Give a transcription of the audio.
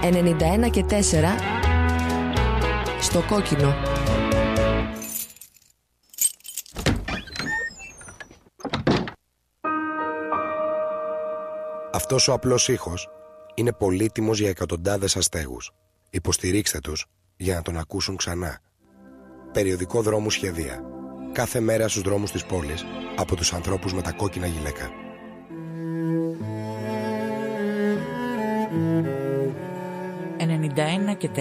91 και 4 στο κόκκινο. Αυτός ο απλός ήχος είναι πολύτιμος για εκατοντάδες αστέγους. Υποστηρίξτε τους για να τον ακούσουν ξανά. Περιοδικό Δρόμου Σχεδία. Κάθε μέρα στους δρόμους της πόλης από τους ανθρώπους με τα κόκκινα γυλαίκα. 91 και 4